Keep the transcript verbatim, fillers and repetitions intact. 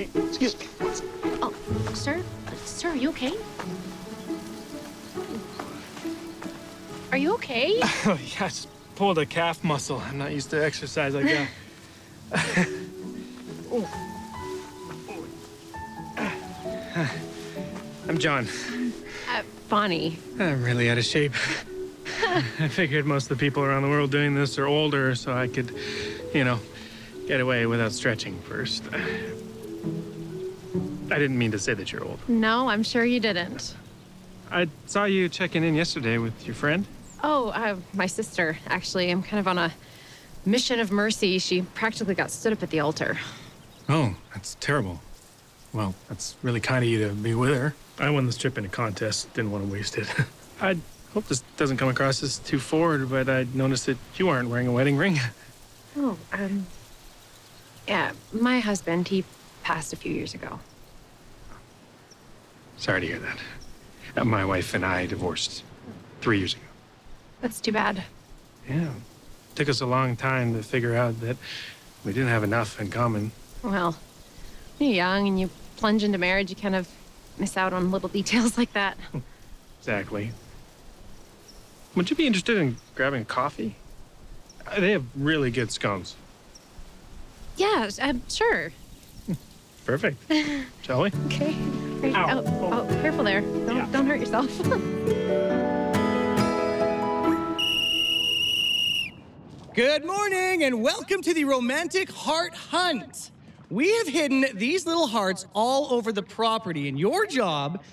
Hey, excuse me. Oh, sir? Uh, sir, are you okay? Are you okay? Oh, yeah, I just pulled a calf muscle. I'm not used to exercise like that. Oh. I'm John. Uh, Bonnie. I'm really out of shape. I figured most of the people around the world doing this are older, so I could, you know, get away without stretching first. I didn't mean to say that you're old. No, I'm sure you didn't. I saw you checking in yesterday with your friend. Oh, uh, my sister, actually. I'm kind of on a mission of mercy. She practically got stood up at the altar. Oh, that's terrible. Well, that's really kind of you to be with her. I won this trip in a contest. Didn't want to waste it. I hope this doesn't come across as too forward, but I noticed that you aren't wearing a wedding ring. Oh, um... yeah, my husband, he passed a few years ago. Sorry to hear that. Uh, my wife and I divorced three years ago. That's too bad. Yeah. Took us a long time to figure out that we didn't have enough in common. Well, you're young and you plunge into marriage, you kind of miss out on little details like that. Exactly. Would you be interested in grabbing coffee? Uh, They have really good scones. Yeah, uh, sure. Perfect. Shall we? Okay, great. Ow. Oh, oh, careful there. Don't, Yeah. don't hurt yourself. Good morning and welcome to the Romantic Heart Hunt. We have hidden these little hearts all over the property, and your job